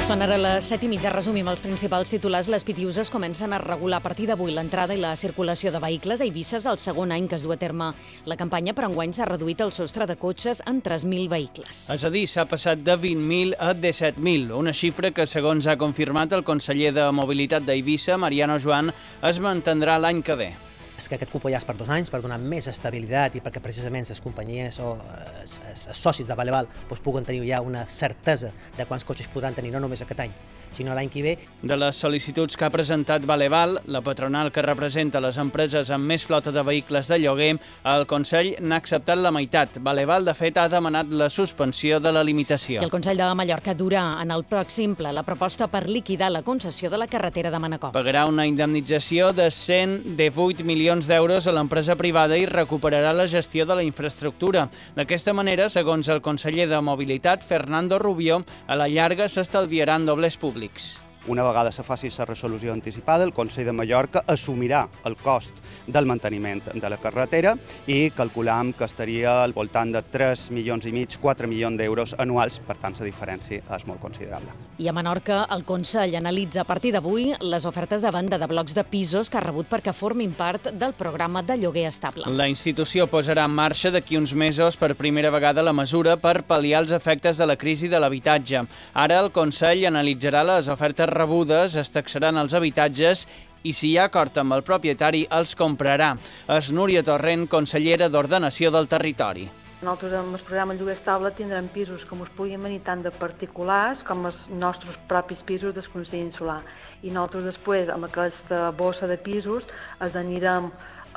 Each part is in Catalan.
Són ara les 7:30. Resumim els principals titulars. Les Pitiuses comencen a regular a partir d'avui l'entrada i la circulació de vehicles a Eivissa. És el segon any que es du a terme la campanya, però enguany s'ha reduït el sostre de cotxes en 3.000 vehicles. És a dir, s'ha passat de 20.000 a 17.000, una xifra que, segons ha confirmat el conseller de Mobilitat d'Eivissa, Mariano Joan, es mantindrà l'any que ve. És que aquest cupo ja és per 2 anys, per donar més estabilitat i perquè precisament les companyies o els socis de Valeval puguen tenir ja una certesa de quants cotxes podran tenir, no només aquest any, sinó l'any que ve. De les sol·licituds que ha presentat Valeval, la patronal que representa les empreses amb més flota de vehicles de lloguer, el Consell n'ha acceptat la meitat. Valeval, de fet, ha demanat la suspensió de la limitació. I el Consell de Mallorca durà en el pròxim ple la proposta per liquidar la concessió de la carretera de Manacor. Pagarà una indemnització de 118 milions d'euros a l'empresa privada i recuperarà la gestió de la infraestructura. D'aquesta manera, segons el conseller de Mobilitat, Fernando Rubio, a la llarga s'estalviaran dobles públics. Una vegada se faci la resolució anticipada, el Consell de Mallorca assumirà el cost del manteniment de la carretera i calculam que estaria al voltant de 3,5 milions, 4 milions d'euros anuals, per tant la diferència és molt considerable. I a Menorca, el Consell analitza a partir d'avui les ofertes de venda de blocs de pisos que ha rebut perquè formin part del programa de lloguer estable. La institució posarà en marxa d'aquí uns mesos per primera vegada la mesura per pal·liar els efectes de la crisi de l'habitatge. Ara el Consell analitzarà les ofertes rebudes, es taxaran els habitatges i si hi ha acord amb el propietari els comprarà. És Núria Torrent, consellera d'Ordenació del Territori. Nosaltres amb el programa Lloguer Estable tindrem pisos com us puguin venir tant de particulars com els nostres propis pisos del Consell Insular. I nosaltres després amb aquesta bossa de pisos els anirem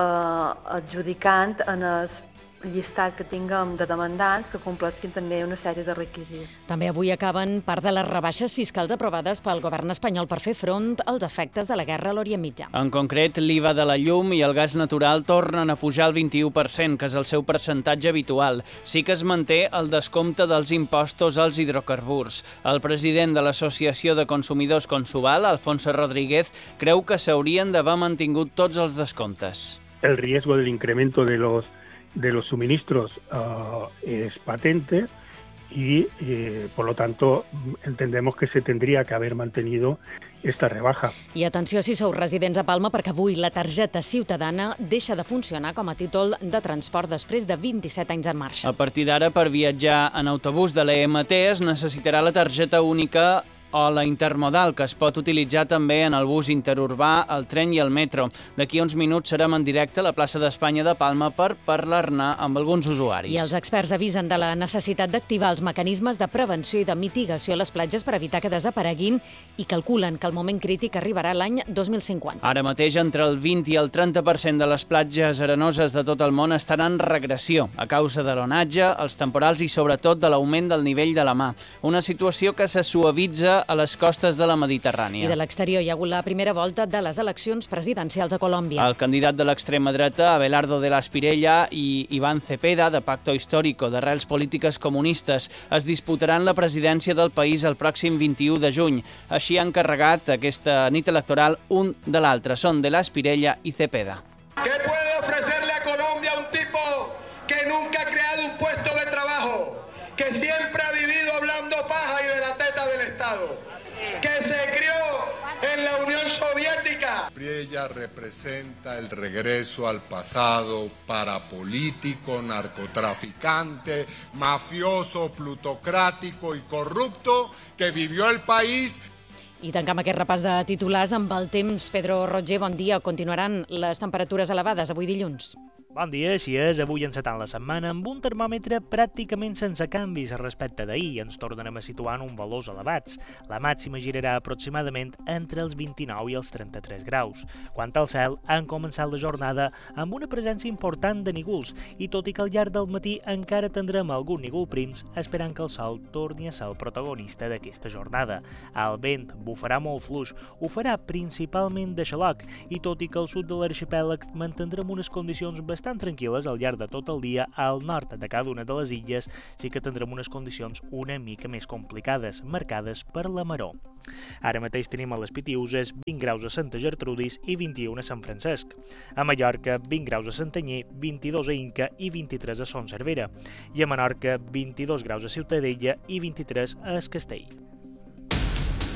adjudicant en el llistat que tinguem de demandants que compleixin també una sèrie de requisits. També avui acaben part de les rebaixes fiscals aprovades pel govern espanyol per fer front als efectes de la guerra a l'Orient Mitjà. En concret, l'IVA de la llum i el gas natural tornen a pujar al 21%, que és el seu percentatge habitual. Sí que es manté el descompte dels impostos als hidrocarburs. El president de l'Associació de Consumidors Consuval, Alfonso Rodríguez, creu que s'haurien d'haver mantingut tots els descomptes. El riesgo del incremento de los suministros es patente y, por lo tanto, entendemos que se tendría que haber mantenido esta rebaja. I atenció si sou residents a Palma, perquè avui la targeta ciutadana deixa de funcionar com a títol de transport després de 27 anys en marxa. A partir d'ara, per viatjar en autobús de l'EMT es necessitarà la targeta única o la intermodal, que es pot utilitzar també en el bus interurbà, el tren i el metro. D'aquí a uns minuts serem en directe a la plaça d'Espanya de Palma per parlar-ne amb alguns usuaris. I els experts avisen de la necessitat d'activar els mecanismes de prevenció i de mitigació a les platges per evitar que desapareguin i calculen que el moment crític arribarà l'any 2050. Ara mateix, entre el 20 i el 30% de les platges arenoses de tot el món estan en regressió a causa de l'onatge, els temporals i sobretot de l'augment del nivell de la mar. Una situació que se suavitza a les costes de la Mediterrània. I de l'exterior hi ha hagut la primera volta de les eleccions presidencials a Colòmbia. El candidat de l'extrema dreta, Abelardo de la Espriella, i Iván Cepeda, de Pacto Histórico, d'arrels polítiques comunistes, es disputaran la presidència del país el pròxim 21 de juny. Així han carregat aquesta nit electoral un de l'altre. Són de la Espriella i Cepeda. ¿Qué puede ofrecerle a Colombia un tipo que nunca ha creado un puesto de trabajo? Que siempre ha vivido hablando paja y de la teta del Estado, que se crió en la Unión Soviética. Espriella representa el regreso al pasado para político, narcotraficante, mafioso, plutocrático y corrupto que vivió el país. I tancam aquest repàs de titulars amb el temps. Pedro Roger, bon dia. Continuaran les temperatures elevades avui dilluns. Bon dia, així és, avui encetant la setmana amb un termòmetre pràcticament sense canvis respecte d'ahir i ens tornem a situar en uns valors elevats. La màxima girarà aproximadament entre els 29 i els 33 graus. Quant al cel, han començat la jornada amb una presència important de nígols i tot i que al llarg del matí encara tindrem algun nígol prims, esperant que el sol torni a ser el protagonista d'aquesta jornada. El vent bufarà molt fluix, ho farà principalment de xaloc i tot i que al sud de l'arxipèlag mantindrem unes condicions bastant tranquil·les al llarg de tot el dia, al nord de cada una de les illes sí que tindrem unes condicions una mica més complicades, marcades per la maror. Ara mateix tenim a les Pitiuses 20 graus a Santa Gertrudis i 21 a Sant Francesc. A Mallorca, 20 graus a Santanyí, 22 a Inca i 23 a Son Servera. I a Menorca, 22 graus a Ciutadella i 23 a Es Castell.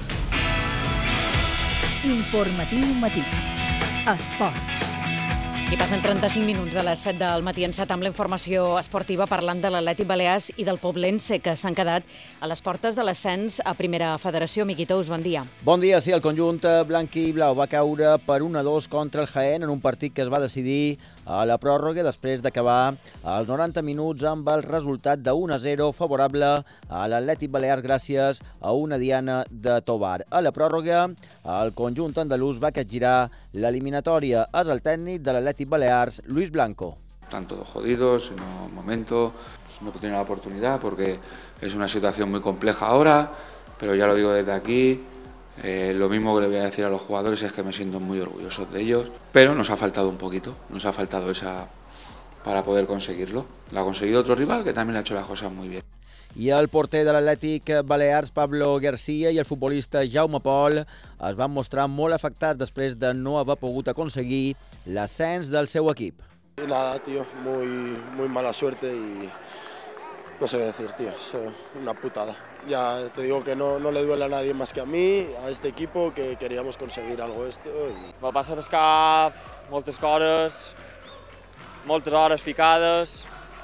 Informatiu matí. Esports. I passen 35 minuts de les 7 del matí. Encet amb la informació esportiva parlant de l'Atlètic Balears i del Poblense, que s'han quedat a les portes de l'ascens a Primera Federació. Miqui Tous, bon dia. Bon dia, sí, el conjunt blanc i blau va caure per 1-2 contra el Jaén en un partit que es va decidir a la pròrroga després d'acabar els 90 minuts amb el resultat de 1-0 favorable a l'Atlètic Balears gràcies a una diana de Tobar. A la pròrroga, el conjunt andalús va capgirar l'eliminatòria. És el tècnic de l'Atlètic Balears, Luis Blanco. Están todos jodidos, en un momento no tiene la oportunidad porque es una situación muy compleja ahora, pero ya lo digo desde aquí. Lo mismo que le voy a decir a los jugadores es que me siento muy orgulloso de ellos, pero nos ha faltado un poquito, nos ha faltado esa para poder conseguirlo. Lo ha conseguido otro rival que también ha hecho las cosas muy bien. I el porter de l'Atlètic Balears, Pablo García, i el futbolista Jaume Pol es van mostrar molt afectats després de no haver pogut aconseguir l'ascens del seu equip. Y nada, tío, muy mala suerte y no sé qué decir, tío, es una putada. Ya te digo que no le duele a nadie más que a mí, a este equipo, que queríamos conseguir algo esto. Me passa per cap moltes coses, moltes hores ficades.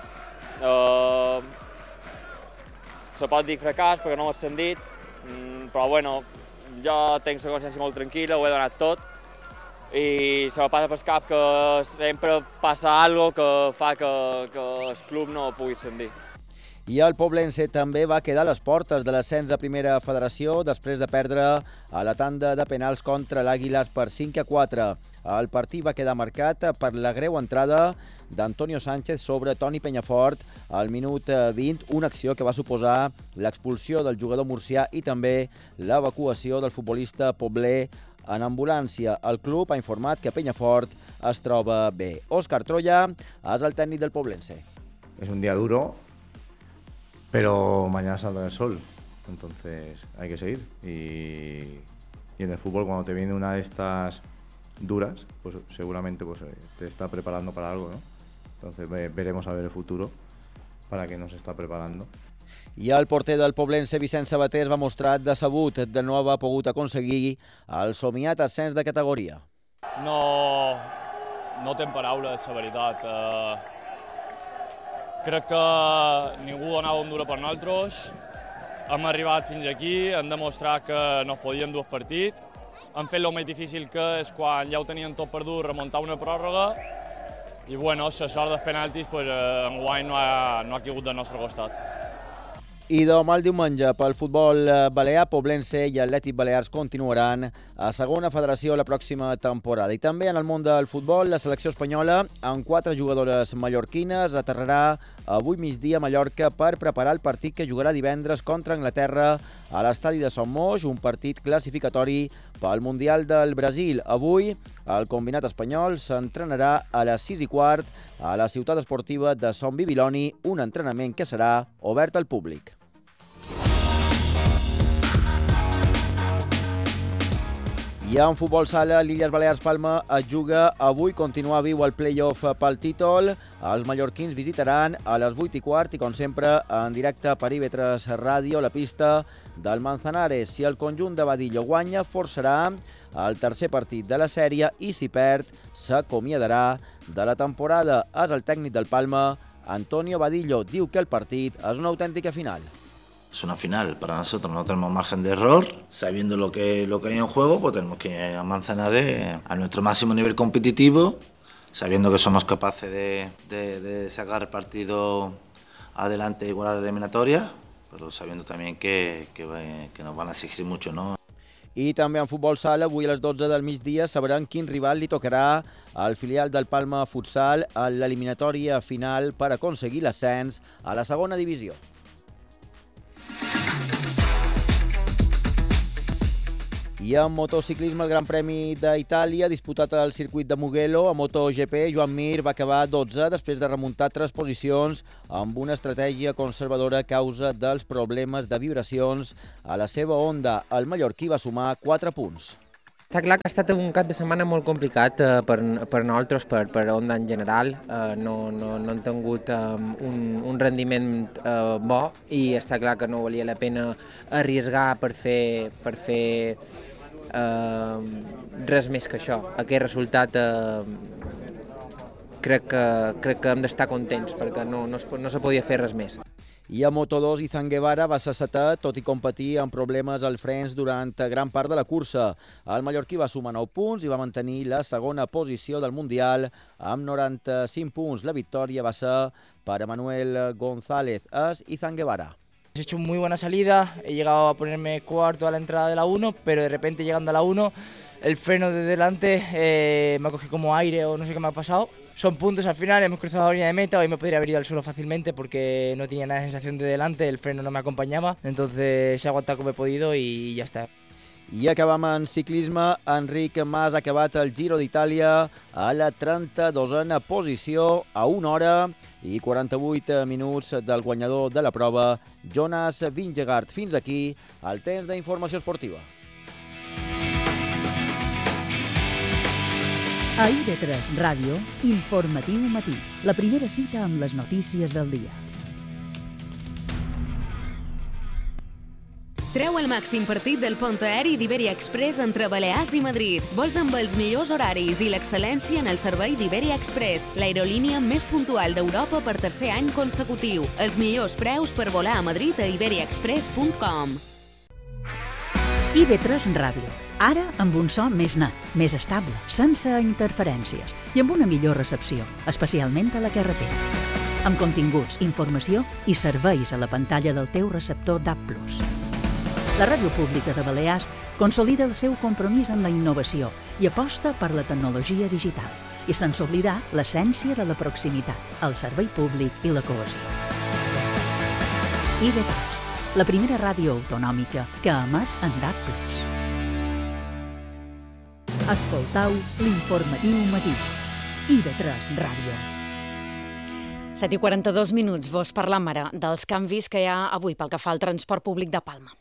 Se pot dir fracàs perquè no ho he sentit, però bueno, jo tinc la consciència molt tranquil·la, ho he donat tot i se me passa per cap que sempre passa alguna cosa que fa que el club no ho pugui sentir. I el Poblense també va quedar a les portes de l'ascens a Primera Federació després de perdre a la tanda de penals contra l'Àguiles per 5-4. El partit va quedar marcat per la greu entrada d'Antonio Sánchez sobre Toni Penyafort al minut 20, una acció que va suposar l'expulsió del jugador murcià i també l'evacuació del futbolista poblé en ambulància. El club ha informat que Penyafort es troba bé. Òscar Troya és el tècnic del Poblense. És un dia duro, pero mañana saldrá el sol, entonces hay que seguir. Y en el fútbol, cuando te viene una de estas duras, pues seguramente pues, te está preparando para algo, ¿no? Entonces veremos a ver el futuro para qué nos está preparando. I el porter del Poblense, Vicent Sabater, es va mostrar decebut de no haver pogut aconseguir el somiat ascens de categoria. No tinc paraules, la veritat. Crec que ningú donava un duro per nosaltres. Hem arribat fins aquí, hem demostrat que no es podien dur el partit. Hem fet el més difícil que és quan ja ho tenien tot perdut, remuntar una pròrroga. I bueno, la sort dels penaltis enguany no ha caigut del nostre costat. I demà el diumenge pel futbol balear, Poblense i Atlètic Balears continuaran a segona federació la pròxima temporada. I també en el món del futbol, la selecció espanyola, amb 4 jugadores mallorquines, aterrarà avui migdia a Mallorca per preparar el partit que jugarà divendres contra Anglaterra a l'estadi de Son Moix, un partit classificatori pel Mundial del Brasil. Avui, el combinat espanyol s'entrenarà a les 6:15 a la ciutat esportiva de Son Bibiloni, un entrenament que serà obert al públic. I en futbol sala, l'Illes Balears Palma es juga avui continuar viu el play-off pel títol. Els mallorquins visitaran a les 8:15 i, com sempre, en directe per IB3 Ràdio, la pista del Manzanares. Si el conjunt de Badillo guanya, forçarà el tercer partit de la sèrie i, si perd, s'acomiadarà de la temporada. És el tècnic del Palma, Antonio Badillo, diu que el partit és una autèntica final. Es una final, para nosotros no tenemos margen de error, sabiendo lo que hay en juego, pues tenemos que ir a Manzanares a nuestro máximo nivel competitivo, sabiendo que somos capaces de sacar partido adelante igual a la eliminatoria, pero sabiendo también que nos van a exigir mucho, ¿no? I també en futbol sala, avui a les 12 del migdia sabrem quin rival li tocarà al filial del Palma Futsal a l'eliminatòria final per aconseguir l'ascens a la segona divisió. I en motociclisme, el Gran Premi d'Itàlia, disputat al circuit de Mugello, a MotoGP, Joan Mir va acabar 12 després de remuntar 3 posicions amb una estratègia conservadora a causa dels problemes de vibracions a la seva Honda. El mallorquí va sumar 4 punts. Està clar que ha estat un cap de setmana molt complicat per nosaltres, per Honda en general. No han tingut un rendiment bo i està clar que no valia la pena arriesgar per fer res més que això. Aquest resultat crec que hem d'estar contents perquè no se podia fer res més. I a Moto2, Izan Guevara va ser setè, tot i competir amb problemes als frens durant gran part de la cursa. El mallorquí va sumar 9 punts i va mantenir la segona posició del Mundial amb 95 punts. La victòria va ser per Manuel González. Es Izan Guevara. He hecho muy buena salida, he llegado a ponerme cuarto a la entrada de la 1, pero de repente llegando a la 1, el freno de delante me ha cogido como aire o no sé qué me ha pasado. Son puntos al final, hemos cruzado la línea de meta, hoy me podría haber ido al suelo fácilmente porque no tenía nada de sensación de delante, el freno no me acompañaba, entonces he aguantado como he podido y ya está. I acabam en ciclisme. Enric Mas ha acabat el Giro d'Itàlia a la 32a posició a 1 hora i 48 minuts del guanyador de la prova, Jonas Vingegaard. Fins aquí el temps d'informació esportiva. A IB3 Ràdio, Informatiu Matí, la primera cita amb les notícies del dia. Treu el màxim partit del pont aeri d'Iberia Express entre Balears i Madrid. Vols amb els millors horaris i l'excel·lència en el servei d'Iberia Express, l'aerolínia més puntual d'Europa per tercer any consecutiu. Els millors preus per volar a Madrid a iberiaexpress.com. IB3 Ràdio. Ara amb un so més net, més estable, sense interferències i amb una millor recepció, especialment a la carretera. Amb continguts, informació i serveis a la pantalla del teu receptor DAB+. La Ràdio Pública de Balears consolida el seu compromís amb la innovació i aposta per la tecnologia digital, i sense oblidar l'essència de la proximitat, el servei públic i la cohesió. IB3, la primera ràdio autonòmica que emet en DAB+. Escoltau l'informatiu matí. IB3 Ràdio. 7:42 minuts. Vos parlam ara dels canvis que hi ha avui pel que fa al transport públic de Palma.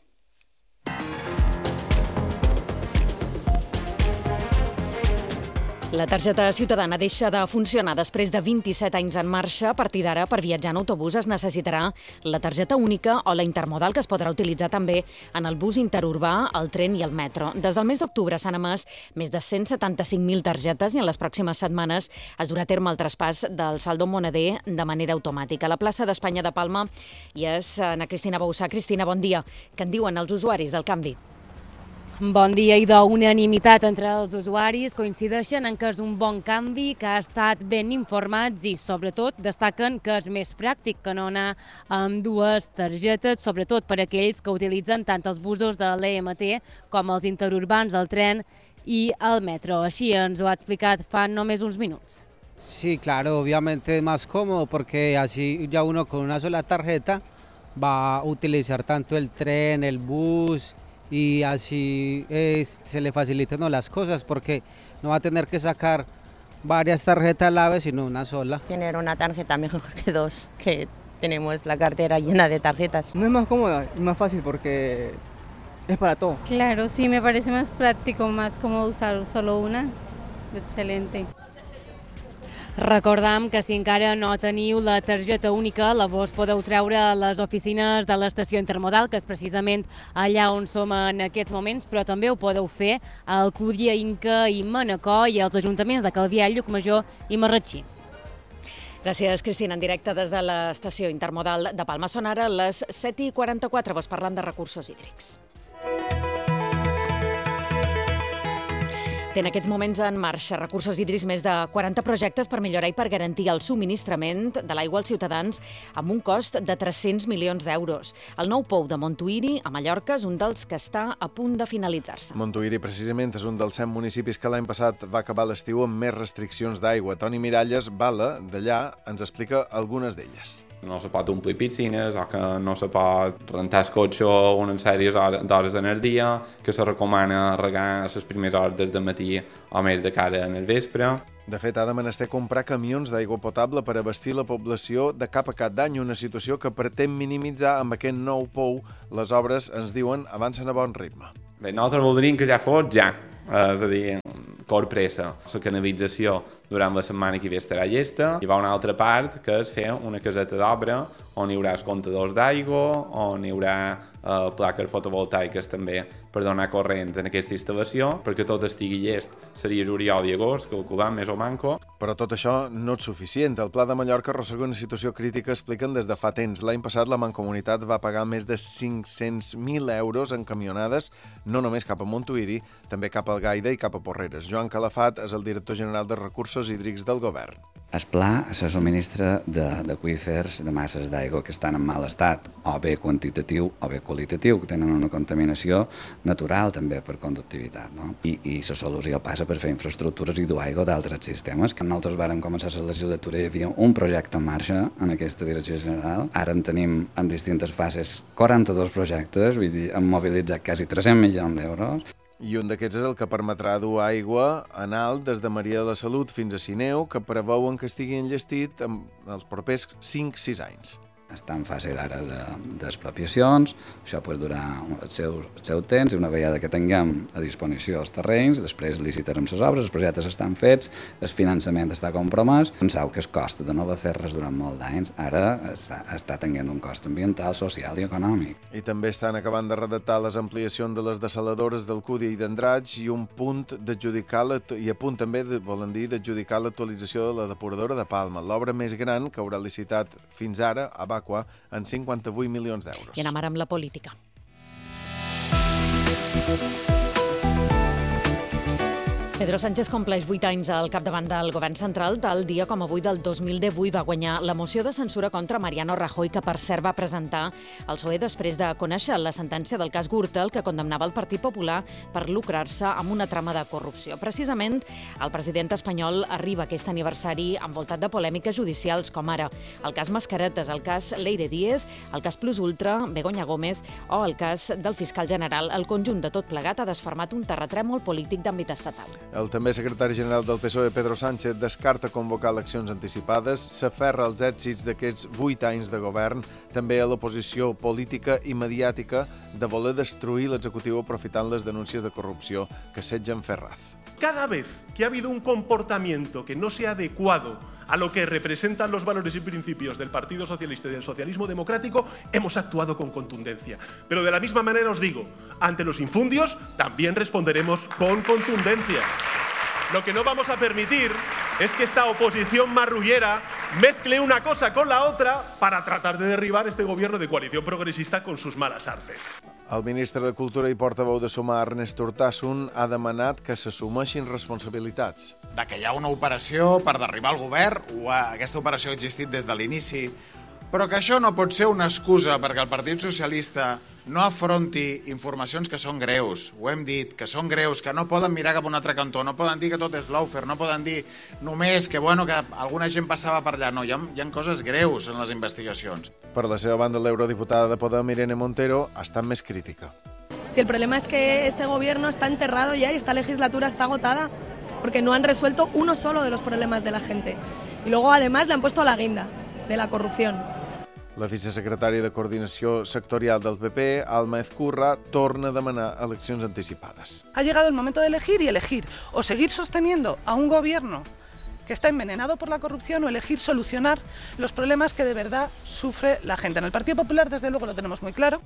La targeta ciutadana deixa de funcionar després de 27 anys en marxa. A partir d'ara, per viatjar en autobús es necessitarà la targeta única o la intermodal, que es podrà utilitzar també en el bus interurbà, el tren i el metro. Des del mes d'octubre s'han emès més de 175.000 targetes i en les pròximes setmanes es durà a terme el traspàs del saldo moneder de manera automàtica. A la plaça d'Espanya de Palma hi és Ana Cristina Bauçà. Cristina, bon dia. Què en diuen els usuaris del canvi? Bon dia, i d'unanimitat entre els usuaris coincideixen en que és un bon canvi, que ha estat ben informats i sobretot destaquen que és més pràctic que no anar amb dues targetes, sobretot per aquells que utilitzen tant els busos de l'EMT com els interurbans, el tren i el metro. Així ens ho ha explicat fa només uns minuts. Sí, claro, obviamente es más cómodo porque así ya uno con una sola tarjeta va a utilizar tanto el tren, el bus, y así se le facilitan las cosas porque no va a tener que sacar varias tarjetas a la vez, sino una sola. Tener una tarjeta mejor que dos, que tenemos la cartera llena de tarjetas. No es más cómoda y más fácil porque es para todo. Claro, sí, me parece más práctico, más cómodo usar solo una. Excelente. Recordam que si encara no teniu la targeta única, la vos podeu treure a les oficines de l'estació intermodal, que és precisament allà on som en aquests moments, però també ho podeu fer a Alcúdia, Inca i Manacor i als ajuntaments de Calvià, Llucmajor i Marratxí. Gràcies, Cristina. En directe des de l'estació intermodal de Palma. Són ara les 7:44. Vos parlant de recursos hídrics. Té en aquests moments en marxa Recursos Hídrics més de 40 projectes per millorar i per garantir el subministrament de l'aigua als ciutadans amb un cost de 300 milions d'euros. El nou pou de Montuïri, a Mallorca, és un dels que està a punt de finalitzar-se. Montuïri, precisament, és un dels 100 municipis que l'any passat va acabar l'estiu amb més restriccions d'aigua. Toni Miralles, Bala, d'allà, ens explica algunes d'elles. No se pot omplir piscines o que no se pot rentar el cotxe unes sèries d'hores en el dia, que se recomana regar a les primeres hores del matí o més de cara en el vespre. De fet, ha de menester comprar camions d'aigua potable per abastir la població de cap a cap d'any, una situació que pretén minimitzar amb aquest nou pou. Les obres, ens diuen, avancen a bon ritme. Bé, nosaltres voldríem que ja fos ja, és a dir, cor pressa. La canalització durant la setmana que ve estarà llesta. Hi va una altra part, que és fer una caseta d'obra on hi haurà comptadors d'aigua, on hi haurà plaques fotovoltaiques també per donar corrent en aquesta instal·lació, perquè tot estigui llest. Seria juliol i agost, calculant més o manco. Però tot això no és suficient. El Pla de Mallorca arrossega una situació crítica, expliquen des de fa temps. L'any passat la Mancomunitat va pagar més de 500.000 euros en camionades, no només cap a Montuïri, també cap al Gaida i cap a Porreres. Joan Calafat és el director general de Recursos Hídrics del Govern. El pla se subministra d'aqüífers de masses d'aigua que estan en mal estat, o bé quantitatiu o bé qualitatiu, que tenen una contaminació natural també per conductivitat. No? I la solució passa per fer infraestructures i dur aigua d'altres sistemes. Que nosaltres vàrem començar la legislatura i hi havia un projecte en marxa en aquesta direcció general. Ara en tenim en distintes fases 42 projectes, vull dir, hem mobilitzat quasi 300 milions d'euros. I un d'aquests és el que permetrà dur aigua en alt des de Maria de la Salut fins a Sineu, que preveuen que estigui enllestit en els propers 5-6 anys. Està en fase d'ara d'expropiacions, això pot durar el seu temps, i una vegada que tinguem a disposició els terrenys, després licitarem les obres, els projectes estan fets, el finançament està compromès. Penseu que el cost de no haver fet res durant molt d'anys ara està tenint un cost ambiental, social i econòmic. I també estan acabant de redactar les ampliacions de les desaladores d'Alcúdia i d'Andratx i un punt d'adjudicar, i a punt també, volen dir, d'adjudicar l'actualització de la depuradora de Palma, l'obra més gran que haurà licitat fins ara a en 58 milions d'euros. I anem ara amb la política. Pedro Sánchez compleix 8 anys al capdavant del govern central. Tal dia com avui del 2018 va guanyar la moció de censura contra Mariano Rajoy, que per cert va presentar el PSOE després de conèixer la sentència del cas Gürtel, que condemnava el Partit Popular per lucrar-se amb una trama de corrupció. Precisament, el president espanyol arriba a aquest aniversari envoltat de polèmiques judicials, com ara el cas Mascaretes, el cas Leire Díez, el cas Plus Ultra, Begoña Gómez o el cas del fiscal general. El conjunt de tot plegat ha desfermat un terratrèmol polític d'àmbit estatal. El també secretari general del PSOE, Pedro Sánchez, descarta convocar eleccions anticipades, s'aferra als èxits d'aquests 8 anys de govern, també a l'oposició política i mediàtica de voler destruir l'executiu aprofitant les denúncies de corrupció que assetgen Ferraz. Cada vez que ha habido un comportamiento que no sea adecuado a lo que representan los valores y principios del Partido Socialista y del socialismo democrático, hemos actuado con contundencia. Pero de la misma manera os digo, ante los infundios también responderemos con contundencia. Lo que no vamos a permitir es que esta oposición marrullera mezcle una cosa con la otra para tratar de derribar este gobierno de coalición progresista con sus malas artes. El ministre de Cultura i portaveu de Sumar, Ernest Urtasun, ha demanat que s'assumeixin responsabilitats. Que hi ha una operació per derribar el govern, aquesta operació ha existit des de l'inici, però que això no pot ser una excusa perquè el Partit Socialista no afronti informacions que són greus, ho hem dit, que són greus, que no poden mirar cap a un altre cantó, no poden dir que tot és lawfare, no poden dir només que alguna gent passava per allà. No, hi ha coses greus en les investigacions. Per la seva banda, l'eurodiputada de Podem, Irene Montero, ha estat més crítica. Si el problema es que este gobierno está enterrado ya y esta legislatura está agotada, porque no han resuelto uno solo de los problemas de la gente. Y luego además le han puesto la guinda de la corrupción. La vicesecretària de Coordinació Sectorial del PP, Alma Ezcurra, torna a demanar eleccions anticipades. Ha llegado el momento de elegir y elegir. O seguir sosteniendo a un gobierno que está envenenado por la corrupción o elegir solucionar los problemas que de verdad sufre la gente. En el Partido Popular, desde luego, lo tenemos muy claro.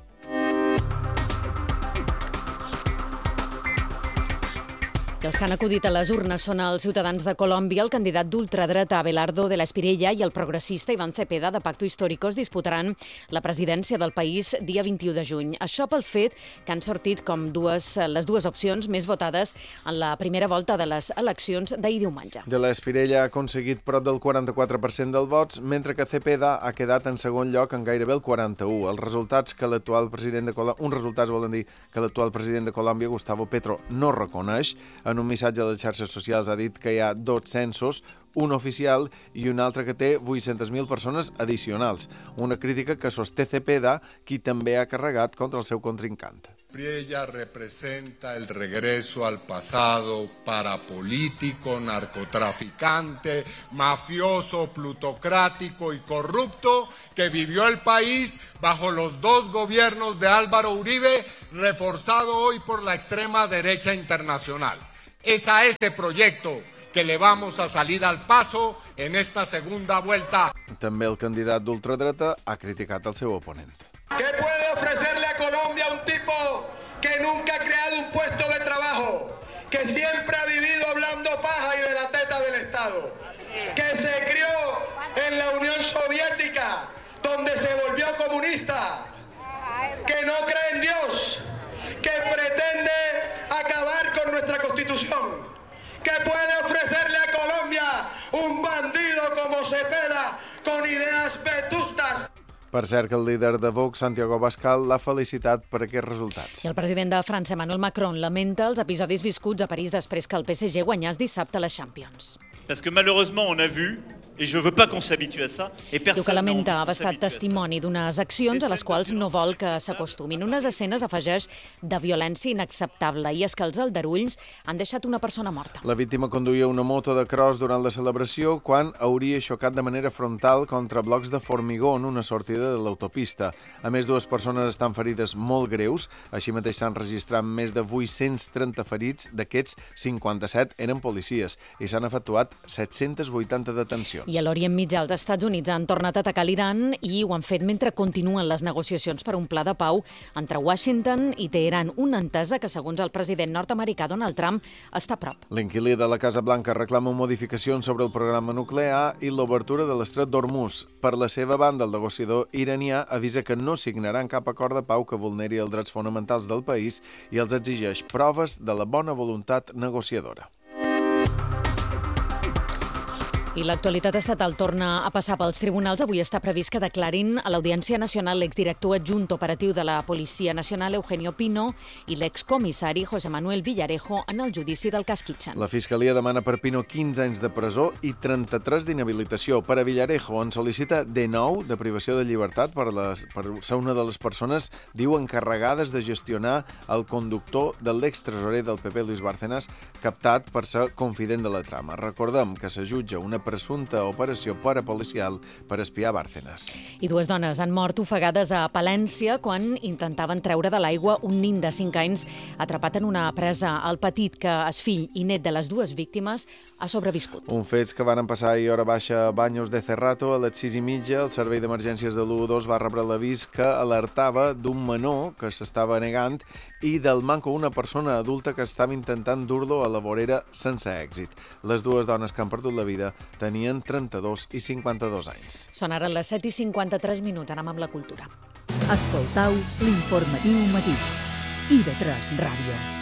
I els que han acudit a les urnes són els ciutadans de Colòmbia. El candidat d'ultradreta Abelardo de la Espriella i el progressista Iván Cepeda de Pacto Históricos disputaran la presidència del país dia 21 de juny. Això pel fet que han sortit com les dues opcions més votades en la primera volta de les eleccions d'ahir diumenge. De la Espriella ha aconseguit prop del 44% dels vots, mentre que Cepeda ha quedat en segon lloc en gairebé el 41%. Uns resultats que l'actual president de Colòmbia, Gustavo Petro, no reconeix. En un missatge a les xarxes socials ha dit que hi ha 2 censos, un oficial i un altre que té 800.000 persones addicionals. Una crítica que sosté Cepeda, qui també ha carregat contra el seu contrincant. Espriella representa el regreso al pasado parapolítico, narcotraficante, mafioso, plutocrático y corrupto que vivió el país bajo los 2 gobiernos de Álvaro Uribe, reforzado hoy por la extrema derecha internacional. Es a ese proyecto que le vamos a salir al paso en esta segunda vuelta. També el candidat d'ultradreta ha criticat el seu oponent. ¿Qué puede ofrecerle a Colombia un tipo que nunca ha creado un puesto de trabajo, que siempre ha vivido hablando paja y de la teta del Estado, que se crió en la Unión Soviética, donde se volvió comunista, que no cree en Dios, que pretende acabar con nuestra Constitución? ¿Qué puede ofrecerle a Colombia un bandido como Cepeda con ideas vetustas? Per cert, que el líder de Vox, Santiago Abascal, l'ha felicitat per aquests resultats. I el president de França, Emmanuel Macron, lamenta els episodis viscuts a París després que el PSG guanyés dissabte la Champions. Parce que malheureusement on a vu, et je veux pas qu'on s'habitue à ça, et Diu que personne lamenta haver estat testimoni d'unes accions a les quals no vol que s'acostumin. Unes escenes, afegeix, de violència inacceptable, i és que els aldarulls han deixat una persona morta. La víctima conduïa una moto de cross durant la celebració quan hauria xocat de manera frontal contra blocs de formigó en una sortida de l'autopista. A més, 2 persones estan ferides molt greus. Així mateix s'han registrat més de 830 ferits, d'aquests 57 eren policies, i s'han efectuat 780 detencions. I a l'Orient Mitjà, els Estats Units han tornat a atacar l'Iran i ho han fet mentre continuen les negociacions per un pla de pau entre Washington i Teheran, una entesa que, segons el president nord-americà Donald Trump, està a prop. L'inquilí de la Casa Blanca reclama modificacions sobre el programa nuclear i l'obertura de l'estret d'Hormuz. Per la seva banda, el negociador iranià avisa que no signaran cap acord de pau que vulneri els drets fonamentals del país i els exigeix proves de la bona voluntat negociadora. I l'actualitat estatal torna a passar pels tribunals. Avui està previst que declarin a l'Audiència Nacional l'exdirector adjunt operatiu de la Policia Nacional, Eugenio Pino, i l'excomissari José Manuel Villarejo en el judici del cas Kitchen. La Fiscalia demana per Pino 15 anys de presó i 33 d'inhabilitació. Per a Villarejo en sol·licita de 9 de privació de llibertat per ser una de les persones, diu, encarregades de gestionar el conductor de l'extresorer del PP, Luis Bárcenas, captat per ser confident de la trama. Recordem que se jutja una presumpta operació parapolicial per espiar Bárcenas. I 2 dones han mort ofegades a Palència quan intentaven treure de l'aigua un nin de 5 anys atrapat en una presa. El petit, que és fill i net de les 2 víctimes, ha sobreviscut. Un fets que van passar ahir hora baixa a Baños de Cerrato. A les 6:30 el servei d'emergències de l'112 va rebre l'avís que alertava d'un menor que s'estava negant i del manco una persona adulta que estava intentant dur-lo a la vorera sense èxit. Les 2 dones que han perdut la vida tenien 32 i 52 anys. Són ara les 7:53. Anem amb la cultura. Escoltau l'informatiu matí. IB3 Ràdio.